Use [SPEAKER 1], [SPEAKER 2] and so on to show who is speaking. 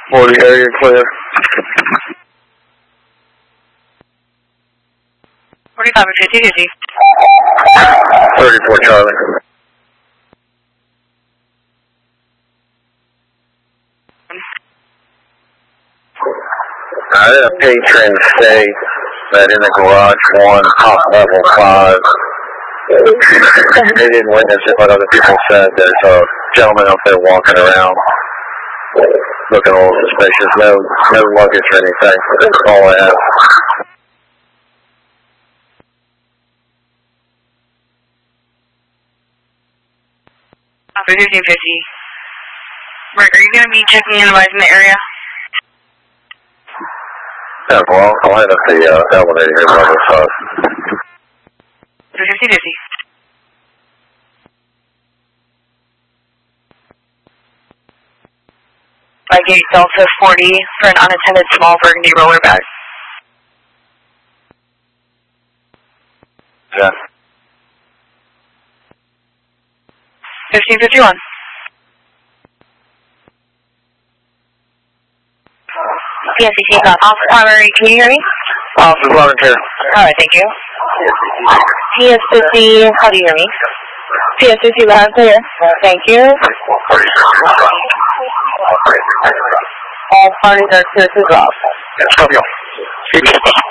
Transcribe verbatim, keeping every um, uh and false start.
[SPEAKER 1] forty area clear.
[SPEAKER 2] forty-five or fifty, fifty.
[SPEAKER 1] thirty-four Charlie. I had a patron say that in the garage one, top level five, they didn't witness it, but other people said there's a gentleman up there walking around looking a little suspicious. No, no luggage or anything. That's all I have.
[SPEAKER 2] fifteen fifty. Rick, are you going to be checking in advice in the area?
[SPEAKER 1] Yeah, well, I'll head up the uh, elevator here by this house.
[SPEAKER 2] fifty fifty. By gate Delta forty for an unattended small burgundy roller bag.
[SPEAKER 1] Yeah.
[SPEAKER 2] fifteen fifty-one. P S C C, Officer Primary, can you hear me?
[SPEAKER 1] Officer Volunteer.
[SPEAKER 2] Alright, thank you. P S fifty, how do you hear me? P S fifty, loud and clear. Thank you. All parties are clear to drop.
[SPEAKER 1] Yes, come on.